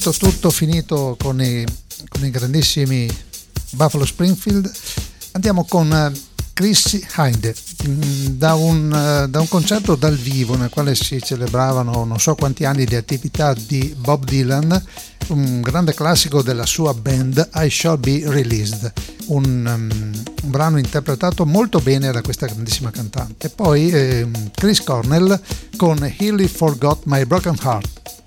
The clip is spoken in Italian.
Tutto finito con i grandissimi Buffalo Springfield. Andiamo con Chrissie Hynde, da un concerto dal vivo nel quale si celebravano non so quanti anni di attività di Bob Dylan, un grande classico della sua band, I Shall Be Released, un brano interpretato molto bene da questa grandissima cantante. Poi Chris Cornell con He Forgot My Broken Heart.